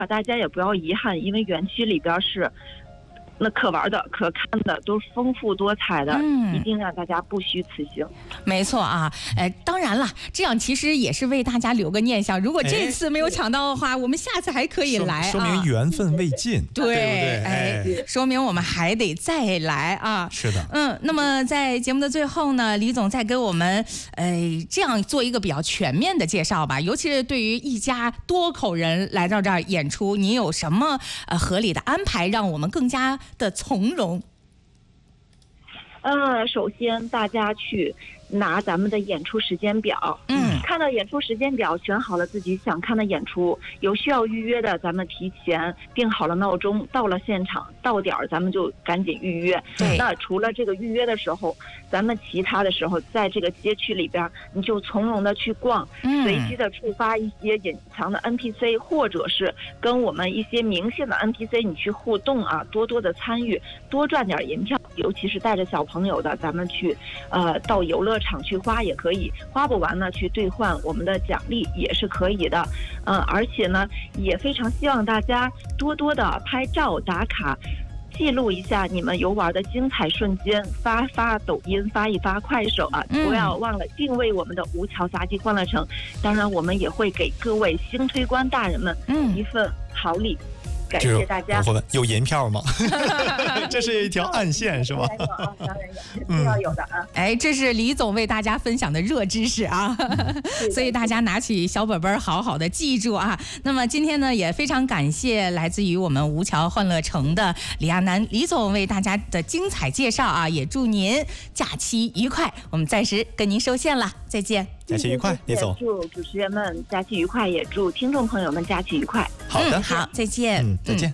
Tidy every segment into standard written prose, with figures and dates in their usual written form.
大家也不要遗憾，因为园区里边是那可玩的、可看的都是丰富多彩的，一定让大家不虚此行。 没错啊，当然了，这样其实也是为大家留个念想。如果这次没有抢到的话，我们下次还可以来啊， 说明缘分未尽，对不对？说明我们还得再来啊。 是的， 那么在节目的最后呢，李总再给我们这样做一个比较全面的介绍吧。尤其是对于一家多口人来到这儿演出，你有什么合理的安排，让我们更加的从容？ 首先大家去拿咱们的演出时间表，看到演出时间表，选好了自己想看的演出，有需要预约的，咱们提前定好了闹钟，到了现场到点儿，咱们就赶紧预约。那除了这个预约的时候，咱们其他的时候，在这个街区里边，你就从容的去逛，随机的触发一些隐藏的 NPC， 或者是跟我们一些明星的 NPC 你去互动啊，多多的参与，多赚点银票，尤其是带着小朋友的，咱们去到游乐场去花也可以，花不完呢去兑换我们的奖励也是可以的。而且呢也非常希望大家多多的拍照打卡，记录一下你们游玩的精彩瞬间，发抖音，发一发快手啊！不要忘了定位我们的吴桥杂技欢乐城。当然，我们也会给各位星推官大人们一份好礼。感谢大家。 有银票吗？这是一条暗线是吧？ 当然有，肯定要有的啊！ 这是李总为大家分享的热知识啊，所以大家拿起小本本好好的记住啊。那么今天呢，也非常感谢来自于我们吴桥欢乐城的李亚男李总为大家的精彩介绍啊，也祝您假期愉快。我们暂时跟您收线了，再见。 假期愉快，李总。 祝主持人们假期愉快，也祝听众朋友们假期愉快。 好的， 好，再见。 再见。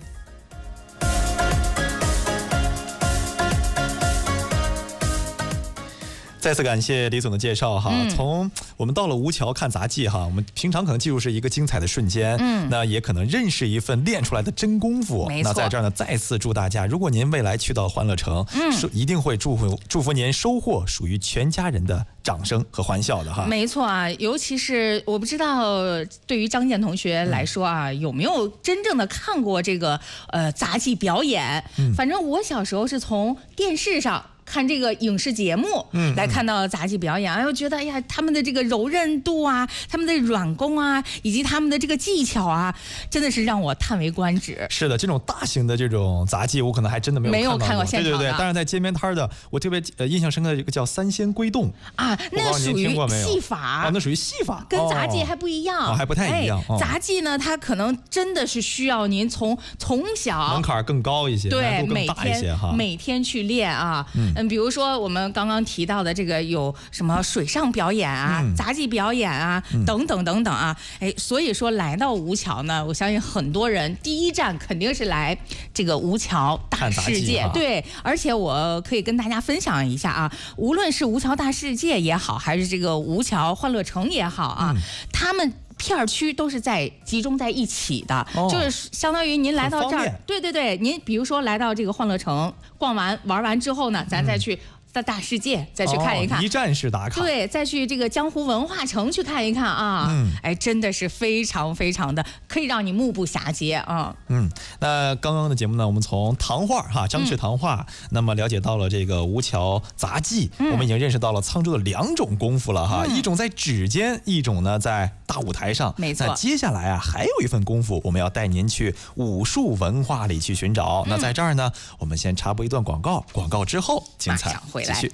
再次感谢李总的介绍哈，从我们到了吴桥看杂技哈，我们平常可能记住是一个精彩的瞬间，那也可能认识一份练出来的真功夫。那在这儿呢，再次祝大家，如果您未来去到欢乐城，一定会祝福您收获属于全家人的掌声和欢笑的哈。 没错啊，尤其是我不知道对于张健同学来说啊，有没有真正的看过这个杂技表演？反正我小时候是从电视上看这个影视节目来看到杂技表演，我觉得哎呀，他们的这个柔韧度啊，他们的软功啊，以及他们的这个技巧啊，真的是让我叹为观止。是的，这种大型的这种杂技，我可能还真的没有看过现场。 对，当然在街边摊的，我特别印象深刻的一个叫三仙归洞啊，那属于戏法啊，那属于戏法， 跟杂技还不一样， 还不太一样。 杂技呢，它可能真的是需要您从小门槛更高一些， 对， 难度更大一些哈， 每天去练啊。比如说我们刚刚提到的这个有什么水上表演啊、杂技表演啊，等等等等啊，所以说来到吴桥呢，我相信很多人第一站肯定是来这个吴桥大世界，对，而且我可以跟大家分享一下啊，无论是吴桥大世界也好，还是这个吴桥欢乐城也好啊，他们片区都是集中在一起的，就是相当于您来到这儿，对，您比如说来到这个欢乐城玩完之后呢，咱再去大世界再去看一看， 一站式打卡， 对，再去这个江湖文化城去看一看啊，真的是非常非常的可以让你目不暇接啊。 那刚刚的节目呢，我们从唐画哈张氏唐画，那么了解到了这个吴桥杂技，我们已经认识到了沧州的两种功夫了哈，一种在指尖，一种呢在大舞台上。 没错。 那接下来啊，还有一份功夫，我们要带您去武术文化里去寻找。那在这儿呢，我们先插播一段广告，广告之后精彩继续。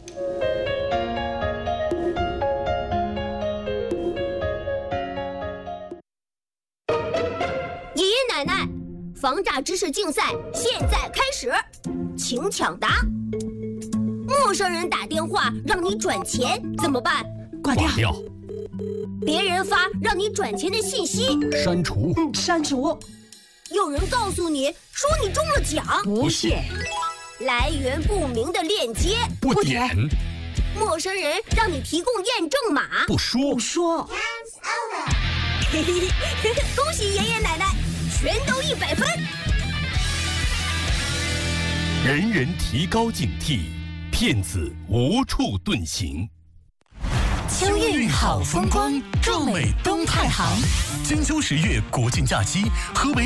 爷爷奶奶，防诈知识竞赛现在开始，请抢答。陌生人打电话让你转钱怎么办？ 挂掉。 别人发让你转钱的信息， 删除。 有人告诉你说你中了奖， 不信。 来源不明的链接， 不点。 陌生人让你提供验证码， 不说。 恭喜爷爷奶奶，全都100分。 人人提高警惕，骗子无处遁形。 秋韵好风光，壮美东太行。 金秋10月国庆假期，河北